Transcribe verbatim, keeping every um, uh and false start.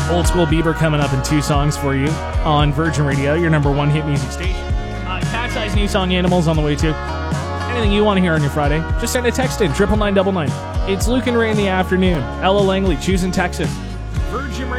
Old School Bieber coming up in two songs for you on Virgin Radio, your number one hit music station. Uh, Cat's Eye's new song, Animals, on the way too. Anything you want to hear on your Friday, just send a text in, triple nine double nine. It's Luke and Ray in the afternoon. Ella Langley, choosing Texas. Virgin Radio.